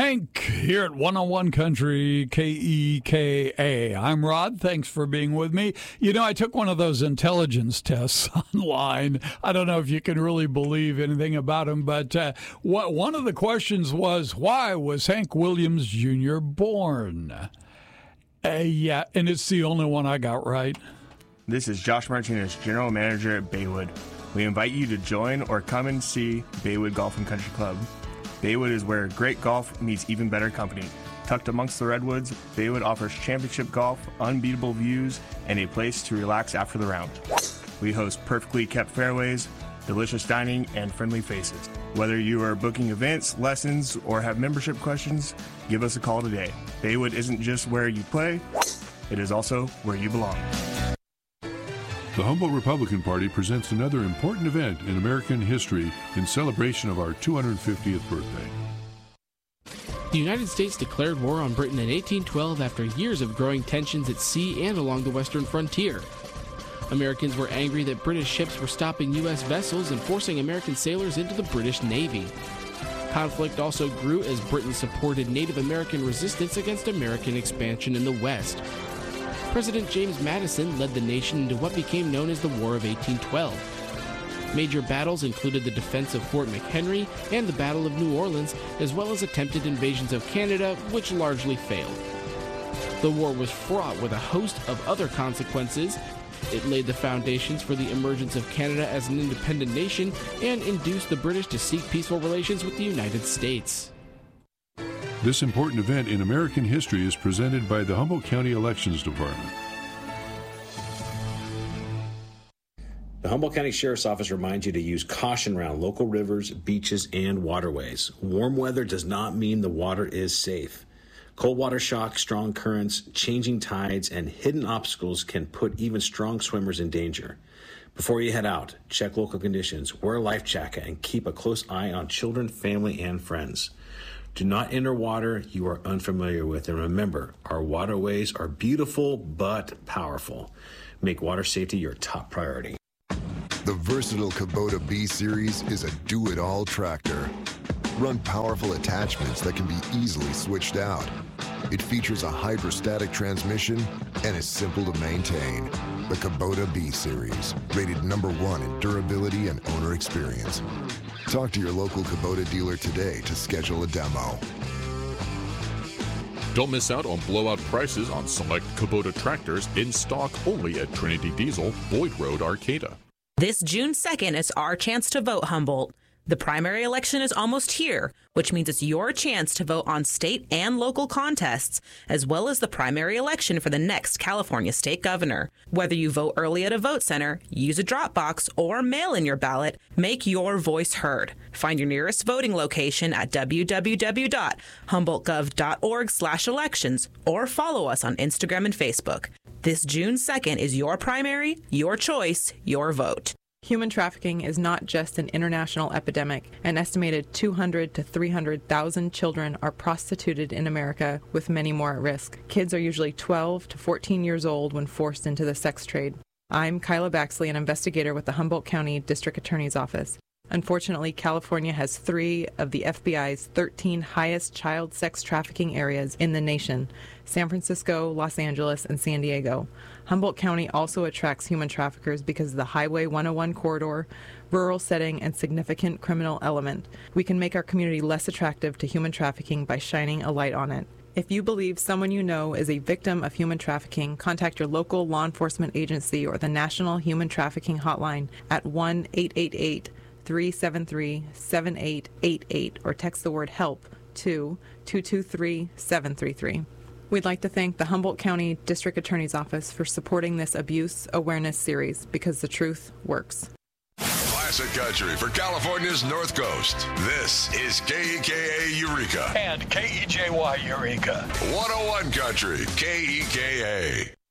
Hank here at 101 Country, KEKA. I'm Rod. Thanks for being with me. You know, I took one of those intelligence tests online. I don't know if you can really believe anything about them, but one of the questions was, why was Hank Williams Jr. born? Yeah, and it's the only one I got right. This is Josh Martinez, General Manager at Baywood. We invite you to join or come and see Baywood Golf and Country Club. Baywood is where great golf meets even better company. Tucked amongst the redwoods, Baywood offers championship golf, unbeatable views, and a place to relax after the round. We host perfectly kept fairways, delicious dining, and friendly faces. Whether you are booking events, lessons, or have membership questions, give us a call today. Baywood isn't just where you play, it is also where you belong. The Humboldt Republican Party presents another important event in American history in celebration of our 250th birthday. The United States declared war on Britain in 1812 after years of growing tensions at sea and along the western frontier. Americans were angry that British ships were stopping U.S. vessels and forcing American sailors into the British Navy. Conflict also grew as Britain supported Native American resistance against American expansion in the West. President James Madison led the nation into what became known as the War of 1812. Major battles included the defense of Fort McHenry and the Battle of New Orleans, as well as attempted invasions of Canada, which largely failed. The war was fraught with a host of other consequences. It laid the foundations for the emergence of Canada as an independent nation and induced the British to seek peaceful relations with the United States. This important event in American history is presented by the Humboldt County Elections Department. The Humboldt County Sheriff's Office reminds you to use caution around local rivers, beaches, and waterways. Warm weather does not mean the water is safe. Cold water shock, strong currents, changing tides, and hidden obstacles can put even strong swimmers in danger. Before you head out, check local conditions, wear a life jacket, and keep a close eye on children, family, and friends. Do not enter water you are unfamiliar with, and remember, our waterways are beautiful but powerful. Make water safety your top priority. The versatile Kubota B-Series is a do-it-all tractor. Run powerful attachments that can be easily switched out. It features a hydrostatic transmission and is simple to maintain. The Kubota B-Series, rated #1 in durability and owner experience. Talk to your local Kubota dealer today to schedule a demo. Don't miss out on blowout prices on select Kubota tractors in stock only at Trinity Diesel, Boyd Road, Arcata. This June 2nd is our chance to vote, Humboldt. The primary election is almost here, which means it's your chance to vote on state and local contests, as well as the primary election for the next California state governor. Whether you vote early at a vote center, use a drop box, or mail in your ballot, make your voice heard. Find your nearest voting location at www.humboldtgov.org/elections or follow us on Instagram and Facebook. This June 2nd is your primary, your choice, your vote. Human trafficking is not just an international epidemic. An estimated 200 to 300,000 children are prostituted in America, with many more at risk. Kids are usually 12 to 14 years old when forced into the sex trade. I'm Kyla Baxley, an investigator with the Humboldt County District Attorney's Office. Unfortunately, California has 3 of the FBI's 13 highest child sex trafficking areas in the nation: San Francisco, Los Angeles, and San Diego. Humboldt County also attracts human traffickers because of the Highway 101 corridor, rural setting, and significant criminal element. We can make our community less attractive to human trafficking by shining a light on it. If you believe someone you know is a victim of human trafficking, contact your local law enforcement agency or the National Human Trafficking Hotline at 1-888-373-7888 or text the word HELP to 223-733. We'd like to thank the Humboldt County District Attorney's Office for supporting this abuse awareness series, because the truth works. Classic country for California's North Coast. This is KEKA Eureka. And KEJY Eureka. 101 Country, KEKA.